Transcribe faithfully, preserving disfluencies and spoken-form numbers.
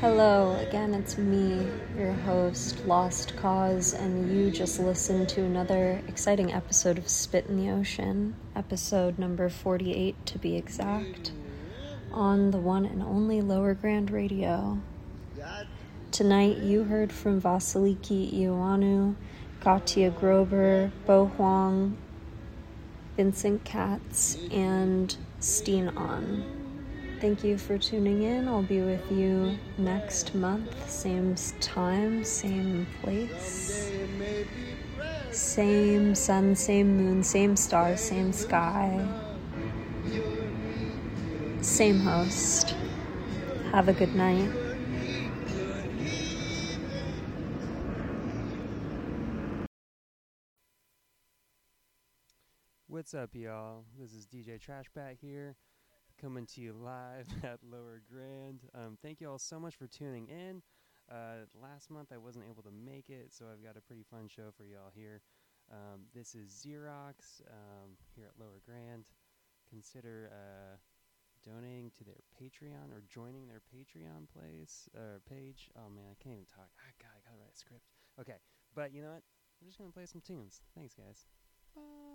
Hello, again, it's me, your host, Lost Cause, and you just listened to another exciting episode of Spit in the Ocean, episode number forty-eight to be exact, on the one and only Lower Grand Radio. Tonight you heard from Vasiliki Ioannou, Katya Grober, Bo Huang, Vincent Katz, and Steen On. Thank you for tuning in. I'll be with you next month. Same time, same place. Same sun, same moon, same stars, same sky. Same host. Have a good night. What's up, y'all? This is D J Trashbat here, coming to you live at Lower Grand. Um, thank you all so much for tuning in. Uh, last month I wasn't able to make it, so I've got a pretty fun show for y'all here. Um, this is Xerox um, here at Lower Grand. Consider uh, donating to their Patreon or joining their Patreon place or page. Oh man, I can't even talk. Ah, God, I gotta write a script. Okay, but you know what? I'm just gonna play some tunes. Thanks, guys. Bye.